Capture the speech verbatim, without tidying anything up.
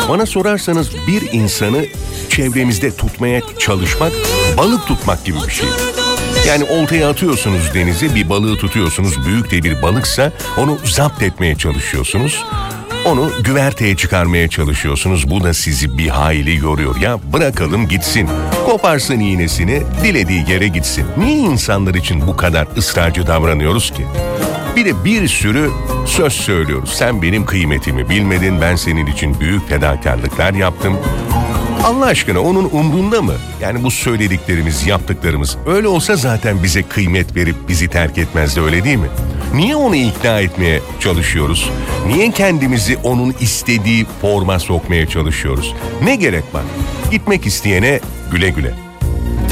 Bana sorarsanız bir insanı çevremizde tutmaya çalışmak, balık tutmak gibi bir şey. Yani oltaya atıyorsunuz denize, bir balığı tutuyorsunuz, büyük de bir balıksa onu zapt etmeye çalışıyorsunuz. Onu güverteye çıkarmaya çalışıyorsunuz. Bu da sizi bir hayli yoruyor. Ya bırakalım gitsin. Koparsın iğnesini, dilediği yere gitsin. Niye insanlar için bu kadar ısrarcı davranıyoruz ki? Bir de bir sürü söz söylüyoruz. Sen benim kıymetimi bilmedin, ben senin için büyük fedakarlıklar yaptım. Allah aşkına onun umrunda mı? Yani bu söylediklerimiz, yaptıklarımız öyle olsa zaten bize kıymet verip bizi terk etmezdi, öyle değil mi? Niye onu ikna etmeye çalışıyoruz? Niye kendimizi onun istediği forma sokmaya çalışıyoruz? Ne gerek var? Gitmek isteyene güle güle.